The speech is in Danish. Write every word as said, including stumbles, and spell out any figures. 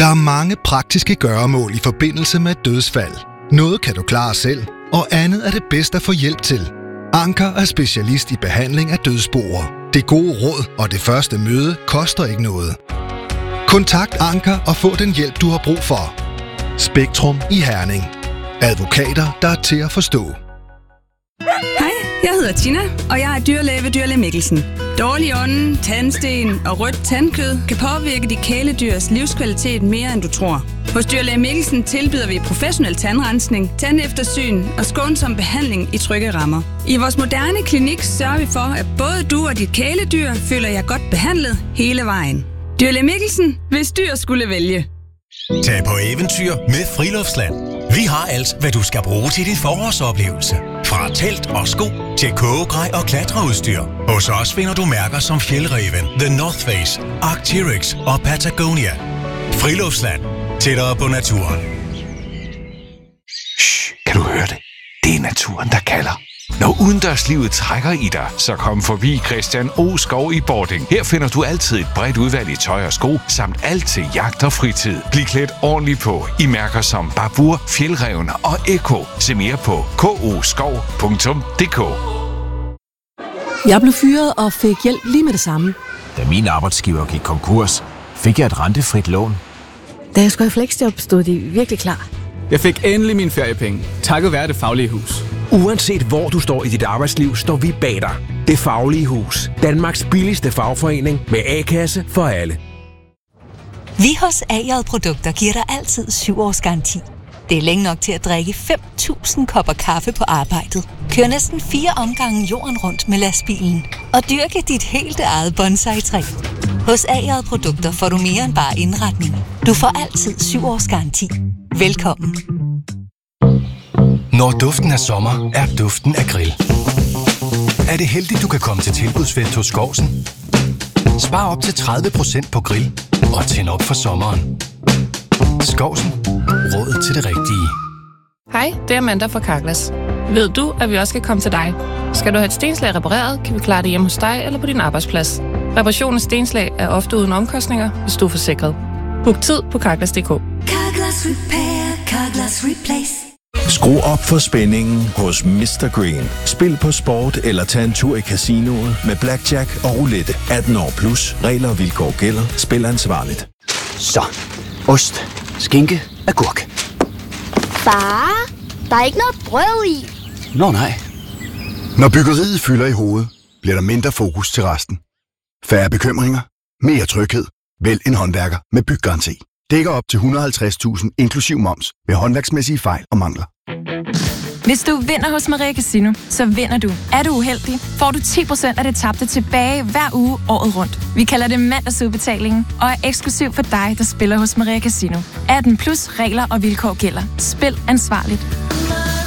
er mange praktiske gøremål i forbindelse med dødsfald. Noget kan du klare selv, og andet er det bedst at få hjælp til. Anker er specialist i behandling af dødsboer. Det gode råd og det første møde koster ikke noget. Kontakt Anker og få den hjælp, du har brug for. Spektrum i Herning. Advokater, der er til at forstå. Hej, jeg hedder Tina, og jeg er dyrlæge ved Dyrlæge Mikkelsen. Dårlig ånden, tandsten og rødt tandkød kan påvirke de kæledyrs livskvalitet mere, end du tror. Hos Dyrlæge Mikkelsen tilbyder vi professionel tandrensning, tandeftersyn og skånsom behandling i trygge rammer. I vores moderne klinik sørger vi for, at både du og dit kæledyr føler jer godt behandlet hele vejen. Dyrlæge Mikkelsen, hvis dyr skulle vælge. Tag på eventyr med Friluftsland. Vi har alt, hvad du skal bruge til din forårsoplevelse. Fra telt og sko til kogegrej og klatreudstyr. Hos os finder du mærker som Fjällräven, The North Face, Arc'teryx og Patagonia. Friluftsland. Tættere på naturen. Shh, kan du høre det? Det er naturen, der kalder. Når udendørslivet trækker i dig, så kom forbi Christian O. Skov i Bording. Her finder du altid et bredt udvalg i tøj og sko, samt alt til jagt og fritid. Bliv klædt ordentligt på i mærker som Babur, Fjällräven og Eko. Se mere på k o skov punktum d k. Jeg blev fyret og fik hjælp lige med det samme. Da min arbejdsgiver gik konkurs, fik jeg et rentefrit lån. Da jeg skulle i fleksjob, stod de virkelig klar. Jeg fik endelig mine feriepenge, takket være Det Faglige Hus. Uanset hvor du står i dit arbejdsliv, står vi bag dig. Det Faglige Hus. Danmarks billigste fagforening med A-kasse for alle. Vi hos A J Produkter giver dig altid syv års garanti. Det er længe nok til at drikke fem tusind kopper kaffe på arbejdet. Kør næsten fire omgange jorden rundt med lastbilen. Og dyrke dit helt eget bonsai-træ. Hos A J Produkter får du mere end bare indretning. Du får altid syv års garanti. Velkommen. Når duften af sommer, er duften af grill. Er det heldigt, du kan komme til tilbudsfest hos Skovsen? Spar op til tredive procent på grill og tænd op for sommeren. Skovsen. Råd til det rigtige. Hej, det er Amanda fra Carglass. Ved du, at vi også skal komme til dig? Skal du have et stenslag repareret, kan vi klare det hjemme hos dig eller på din arbejdsplads. Reparation af stenslag er ofte uden omkostninger, hvis du er forsikret. Book tid på carglass punktum d k. Carglass Repair, Carglass Replace. Skru op for spændingen hos mister Green. Spil på sport eller tag en tur i casinoet med blackjack og roulette. atten år plus. Regler og vilkår gælder. Spil ansvarligt. Så, ost, skinke, agurk. Far, der er ikke noget brød i. Nå nej. Når byggeriet fylder i hovedet, bliver der mindre fokus til resten. Færre bekymringer, mere tryghed. Vælg en håndværker med byggaranti. Dækker op til et hundrede og halvtreds tusind inklusiv moms ved håndværksmæssige fejl og mangler. Hvis du vinder hos Maria Casino, så vinder du. Er du uheldig, får du ti procent af det tabte tilbage hver uge året rundt. Vi kalder det mandagsudbetalingen og er eksklusiv for dig, der spiller hos Maria Casino. atten plus regler og vilkår gælder. Spil ansvarligt.